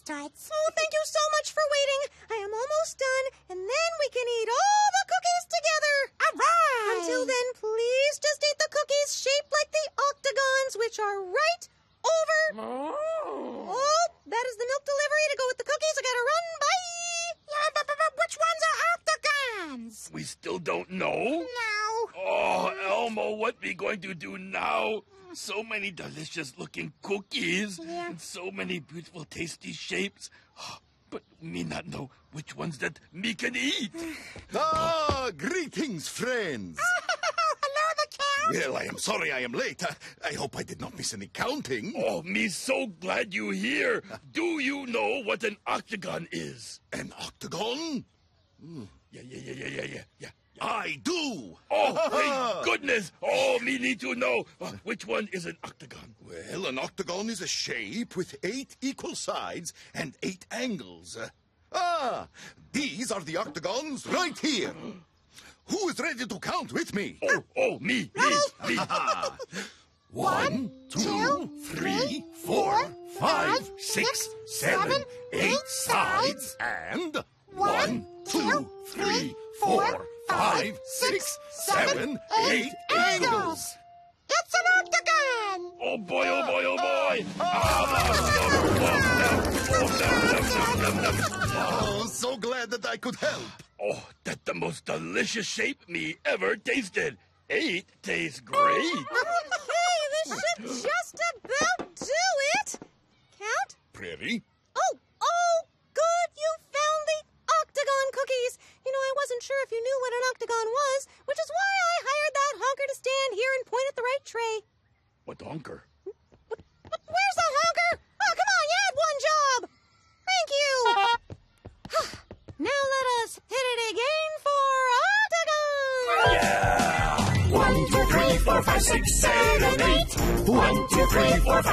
tarts. Oh, thank you so much for waiting. I am almost done, and then we can eat all the cookies together. All right. Until then, please just eat the cookies shaped like the octagons, which are right over. Oh, that is the milk delivery to go with the cookies. I gotta run. Bye. Yeah, but which ones are octagons? We still don't know? No. Oh, Elmo, what we going to do now? So many delicious-looking cookies and so many beautiful, tasty shapes. But me not know which ones that me can eat. Greetings, friends. Hello, the Count. Well, I am sorry I am late. I hope I did not miss any counting. Oh, me so glad you here. Do you know what an octagon is? An octagon? Yeah. I do. Oh, thank goodness. Oh, me need to know. Which one is an octagon? Well, an octagon is a shape with 8 equal sides and 8 angles. These are the octagons right here. Who is ready to count with me? Me. 1, 2, 3, 4, 5, 6, 7, 8 sides. And 1, 2, 3, 4, 5, 6, 7, 8 angles. It's an octagon. Oh boy, oh boy, oh boy. Oh, so glad that I could help. Oh, that's the most delicious shape me ever tasted. 8 tastes great. Hey, this should just about do it. Count? Prairie? Oh, good. You found the octagon cookies. You know, I wasn't sure if you knew what an octagon was, which is why I hired that honker to stand here and point at the right tray. What honker? Where's the honker? Oh, come on, you had one job. Thank you. Now let us hit it again for octagon. Yeah! 1, 2, 3, 4, 5, 6, 7, 8. 1, 2, 3, 4, 5.